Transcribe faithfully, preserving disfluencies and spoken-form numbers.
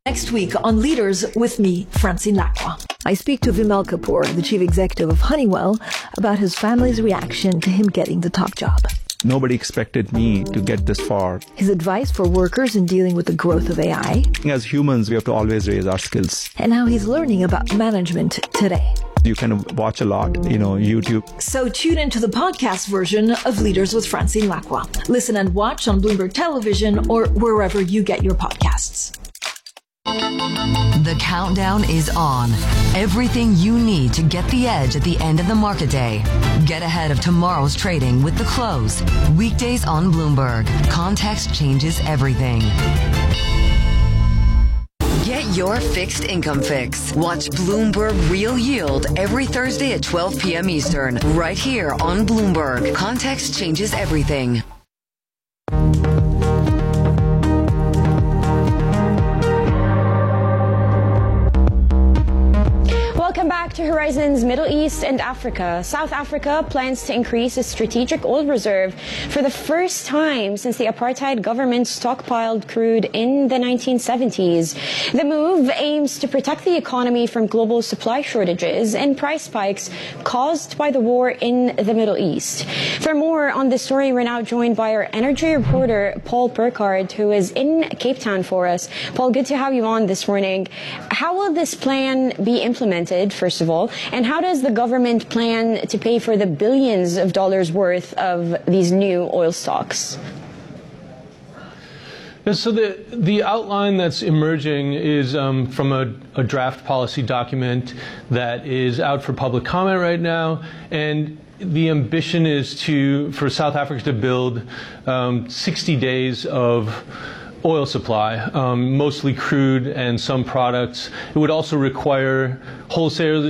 Next week on Leaders with me, Francine Lacqua. I speak to Vimal Kapoor, the chief executive of Honeywell, about his family's reaction to him getting the top job. Nobody expected me to get this far. His advice for workers in dealing with the growth of A I. As humans, we have to always raise our skills. And how he's learning about management today. You kind of watch a lot, you know, YouTube. So tune into the podcast version of Leaders with Francine Lacqua. Listen and watch on Bloomberg Television or wherever you get your podcasts. The countdown is on. Everything you need to get the edge at the end of the market day. Get ahead of tomorrow's trading with The Close. Weekdays on Bloomberg. Context changes everything. Get your fixed income fix. Watch Bloomberg Real Yield every Thursday at twelve p.m. Eastern, right here on Bloomberg. Context changes everything. Welcome back to Horizons Middle East and Africa. South Africa plans to increase its strategic oil reserve for the first time since the apartheid government stockpiled crude in the nineteen seventies. The move aims to protect the economy from global supply shortages and price spikes caused by the war in the Middle East. For more on this story, we're now joined by our energy reporter, Paul Perkard, who is in Cape Town for us. Paul, good to have you on this morning. How will this plan be implemented? First of all, and how does the government plan to pay for the billions of dollars worth of these new oil stocks? Yeah, so the the outline that's emerging is um, from a, a draft policy document that is out for public comment right now, and the ambition is to for South Africa to build um, sixty days of oil supply, um, mostly crude and some products. It would also require wholesalers